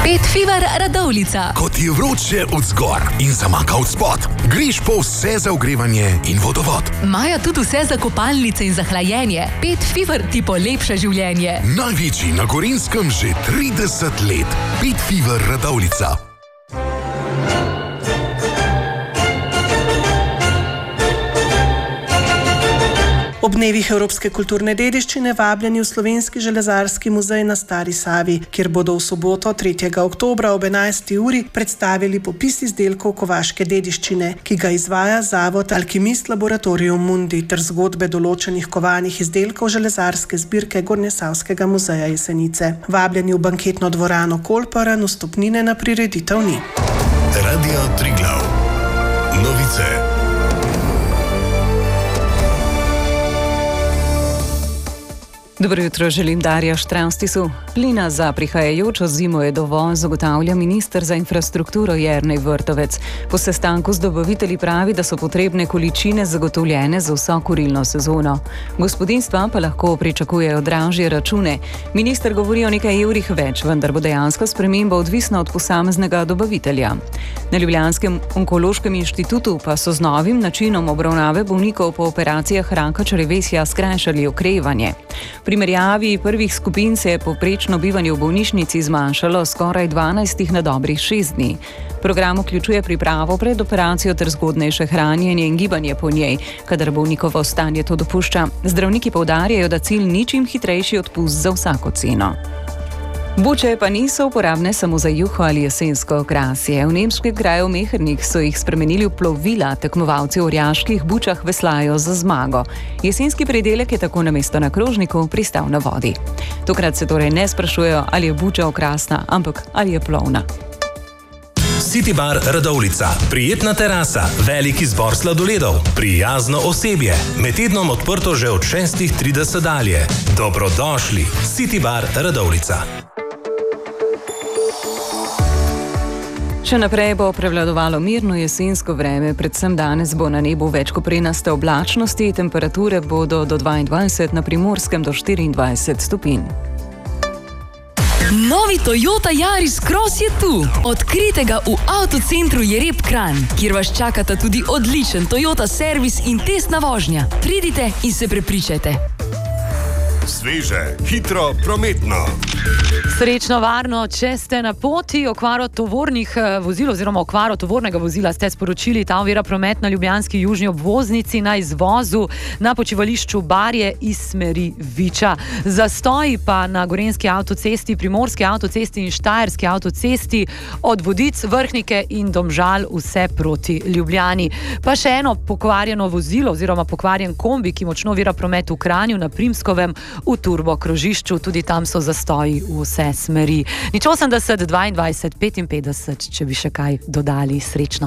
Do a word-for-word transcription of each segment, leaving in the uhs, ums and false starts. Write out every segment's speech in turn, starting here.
Pet Fever Radovljica. Ko ti je vroče od zgor in zamaka od spod, greš po vse za ogrevanje in vodovod. Maja tudi vse za kopalnice in za hlajenje. Pet Fever ti polepša življenje. Največji na Gorenjskem že trideset let. Pet Fever Radovljica. Ob dnevih Evropske kulturne dediščine vabljeni v Slovenski železarski muzej na Stari Savi, kjer bodo v soboto tretjega oktobra ob enajsti uri predstavili popis izdelkov kovaške dediščine, ki ga izvaja zavod Alkimist Laboratorium Mundi, ter zgodbe določenih kovanih izdelkov železarske zbirke Gornjesavskega muzeja Jesenice. Vabljeni v banketno dvorano Kolparan, vstopnine na prireditev ni. Radio Triglav. Novice. Dobro jutro, želim Darja Štranstisu. Plina za prihajajočo zimo je dovolj, zagotavlja minister za infrastrukturo Jernej Vrtovec. Po sestanku z dobavitelji pravi, da so potrebne količine zagotovljene za vso kurilno sezono. Gospodinjstva pa lahko pričakujejo dražje račune. Minister govori o nekaj evrih več, vendar bo dejansko sprememba odvisna od posameznega dobavitelja. Na Ljubljanskem onkološkem inštitutu pa so z novim načinom obravnave bolnikov po operacijah raka črevesja skrajšali okrevanje. V primerjavi prvih skupin se je povprečno bivanje v bolnišnici zmanjšalo skoraj dvanajstih na dobrih šest dni. Program vključuje pripravo pred operacijo ter zgodnejše hranjenje in gibanje po njej, kadar bolnikovo stanje to dopušča. Zdravniki poudarjajo, da cilj ni čim hitrejši odpust za vsako ceno. Buče pa niso uporabne samo za juho ali jesensko okrasje. V nemškem kraju Mehernik so jih spremenili v plovila, tekmovalci v orjaških bučah veslajo za zmago. Jesenski pridelek je tako namesto na krožniku pristal na vodi. Tokrat se torej ne sprašujejo, ali je buča okrasna, ampak ali je plovna. City Bar Radovljica. Prijetna terasa, velik izbor sladoledov, prijazno osebje. Med tednom odprto že od šestih trideset dalje. Dobrodošli. City Bar Radovljica. Še naprej bo prevladovalo mirno jesensko vreme, predvsem danes bo na nebu več koprenaste oblačnosti, temperature bodo do dvaindvajset, na Primorskem do štiriindvajset stopinj. Novi Toyota Yaris Cross je tu. Odkrijte ga v avtocentru Jereb Kranj, kjer vas čakata tudi odličen Toyota servis in testna vožnja. Pridite in se prepričajte. Sveže, hitro, prometno. Srečno, varno, če ste na poti, okvaro tovornih vozil oziroma okvaro tovornega vozila ste sporočili, ta ovira promet na ljubljanski južni obvoznici na izvozu na počivališču Barje iz smeri Viča. Zastoji pa na Gorenjski avtocesti, Primorski avtocesti in Štajerski avtocesti od Vodic, Vrhnike in Domžal vse proti Ljubljani. Pa še eno pokvarjeno vozilo oziroma pokvarjen kombi, ki močno ovira promet v Kranju na Primskovem v Turbo krožišču, tudi tam so zastoji v vse smeri. Nič osemdeset, dvaindvajset, petinpetdeset, če bi še kaj dodali. Srečno.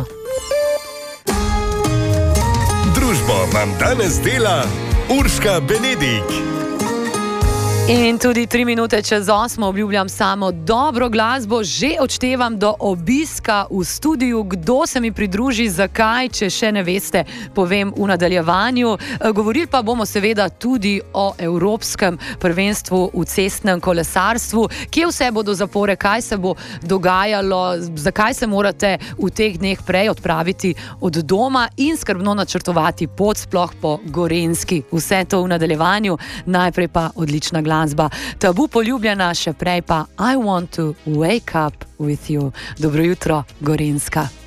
Družbo vam danes dela Urška Benedik. In tudi tri minute čez osmo obljubljam samo dobro glasbo, že odštevam do obiska v studiu. Kdo se mi pridruži, zakaj, če še ne veste, povem v nadaljevanju. Govorili pa bomo seveda tudi o Evropskem prvenstvu v cestnem kolesarstvu, kje vse bodo zapore, kaj se bo dogajalo, zakaj se morate v teh dneh prej odpraviti od doma in skrbno načrtovati pot sploh po Gorenjski. Vse to v nadaljevanju, najprej pa odlična glasba. Tabu poljubljena, še prej pa I want to wake up with you. Dobro jutro, Gorenjska.